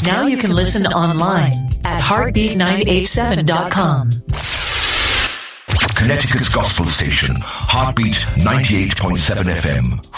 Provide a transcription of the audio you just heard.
Now you can listen online at heartbeat987.com. Connecticut's gospel station, Heartbeat 98.7 FM.